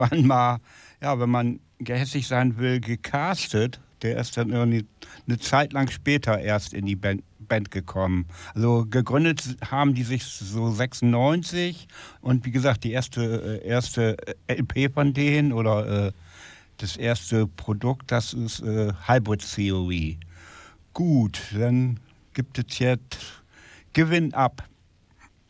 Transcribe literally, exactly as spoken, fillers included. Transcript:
irgendwann mal, ja, wenn man gehässig sein will, gecastet. Der ist dann irgendwie eine Zeit lang später erst in die Band, Band gekommen. Also gegründet haben die sich so sechsundneunzig und wie gesagt, die erste, äh, erste L P von denen oder äh, das erste Produkt, das ist äh, Hybrid Theory. Gut, dann gibt es jetzt Giving Up